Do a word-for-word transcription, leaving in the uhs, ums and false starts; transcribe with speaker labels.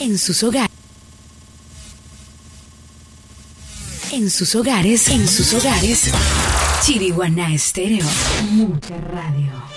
Speaker 1: En sus hogares. En sus hogares, en sus hogares. Chiriguaná Estéreo. Mucha radio.